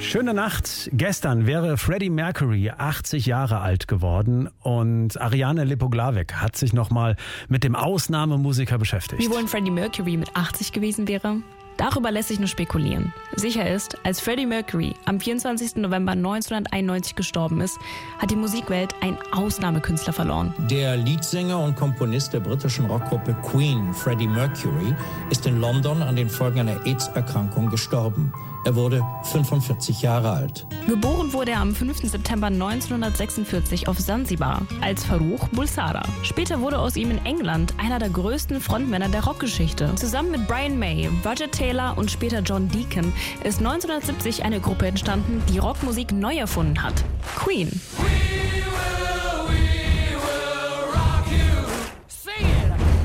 Schöne Nacht. Gestern wäre Freddie Mercury 80 Jahre alt geworden und Ariane Lipoglavek hat sich nochmal mit dem Ausnahmemusiker beschäftigt. Wie wohl ein Freddie Mercury mit 80 gewesen wäre? Darüber lässt sich nur spekulieren. Sicher ist, als Freddie Mercury am 24. November 1991 gestorben ist, hat die Musikwelt einen Ausnahmekünstler verloren. Der Leadsänger und Komponist der britischen Rockgruppe Queen, Freddie Mercury, ist in London an den Folgen einer AIDS-Erkrankung gestorben. Er wurde 45 Jahre alt. Geboren wurde er am 5. September 1946 auf Sansibar als Farrokh Bulsara. Später wurde aus ihm in England einer der größten Frontmänner der Rockgeschichte. Zusammen mit Brian May, Roger Taylor und später John Deacon ist 1970 eine Gruppe entstanden, die Rockmusik neu erfunden hat: Queen.